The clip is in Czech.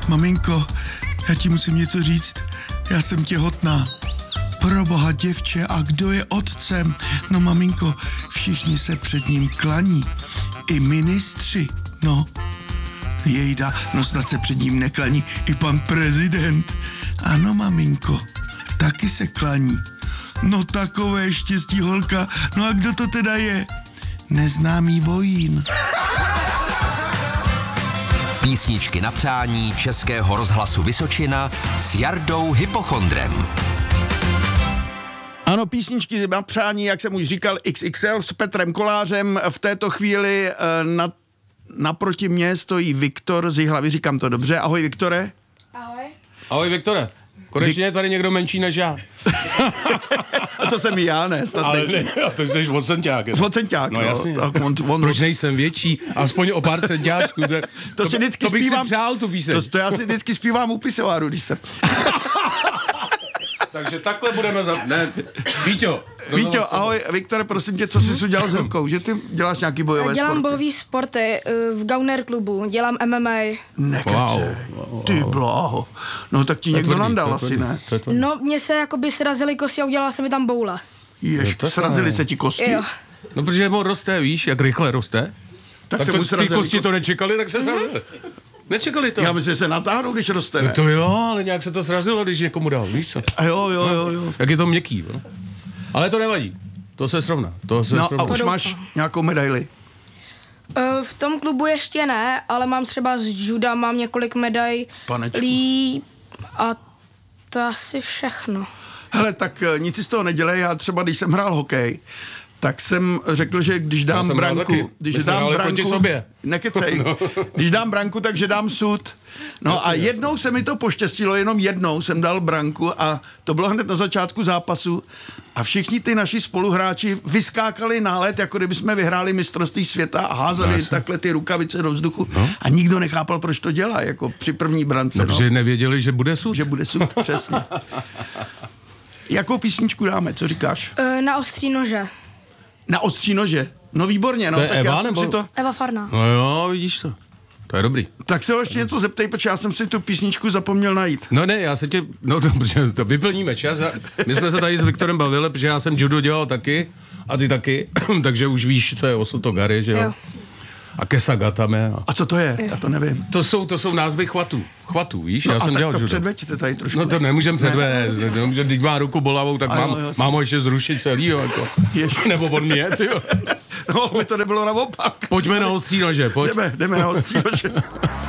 Maminko, já ti musím něco říct. Já jsem těhotná. Proboha, děvče, a kdo je otcem? No, maminko, všichni se před ním klaní. I ministři, no. Jejda, no snad se před ním neklaní i pan prezident. Ano, maminko, taky se klaní. No takové štěstí, holka. No a kdo to teda je? Neznámý vojín. Písničky na přání Českého rozhlasu Vysočina s Jardou Hypochondrem. Ano, písničky na přání, jak jsem už říkal, XXL s Petrem Kolářem. V této chvíli naproti mně stojí Viktor z Jihlavy, říkám to dobře. Ahoj, Viktore. Ahoj. Ahoj, Viktore. Konečně je tady někdo menší než já. A to jsem i já, ne? Ale ne, a to jsi ocenťák. Ocenťák, no. Jasně. Proč nejsem větší? Aspoň o pár centáčků. To si vždycky bych zpívám, si přál tu píseň. To já si vždycky zpívám u pisoáru, když jsem... Takže takhle budeme Ne, Víťo, ahoj, Viktore, prosím tě, co jsi udělal s rukou? Že ty děláš nějaký bojové sporty? Dělám bojové sporty v Gauner klubu, dělám MMA. Nekecej, ty bláho. No tak ti někdo nandal asi, ne? No, mně se jakoby srazily kosti a udělala se mi tam boule. Srazily se ti kosti? Jo. No, protože on roste, víš, jak rychle roste. Tak ty kosti to nečekali, tak se srazily. Nečekali to. Já myslím, že se natáhnou, když roste, ne? No to jo, ale nějak se to srazilo, když někomu dal, víš co? A jo. Jak je to měkký, no? Ale to nevadí, to se srovná. A už máš nějakou medaili? V tom klubu ještě ne, ale mám třeba z juda, mám několik medailí a to asi všechno. Hele, tak nic si z toho nedělej, já třeba, když jsem hrál hokej, tak jsem řekl, že když dám branku, nekecej, no. Když dám branku, takže dám sud. No a jednou se mi to poštěstilo, jenom jednou jsem dal branku a to bylo hned na začátku zápasu a všichni ty naši spoluhráči vyskákali na led, jako kdyby jsme vyhráli mistrovství světa a házeli takhle ty rukavice do vzduchu a nikdo nechápal, proč to dělá, jako při první brance. Protože nevěděli, že bude sud. Že bude sud, přesně. Jakou písničku dáme, co říkáš? Na ostří nože. Na ostří nože. No výborně, no. To je tak Eva, já jsem si to... Eva Farná. No jo, vidíš to. To je dobrý. Tak se ho ještě něco zeptej, protože já jsem si tu písničku zapomněl najít. No ne, já se tě, protože to vyplníme čas. My jsme se tady s Viktorem bavili, protože já jsem judo dělal taky a ty taky, takže už víš, co je Osoto Gary, že jo? A Kesaga tam je. A co to je? Já to nevím. To jsou názvy chvatů, víš? No já jsem tak dělal to judo. předveďte tady trošku. No to nemůžem předvést, když má ruku bolavou, tak mám ho ještě zrušit celýho, jako. Nebo on mě, tyjo. No, by to nebylo naopak. Pojďme na ostří nože, pojď. Jdeme na ostří nože.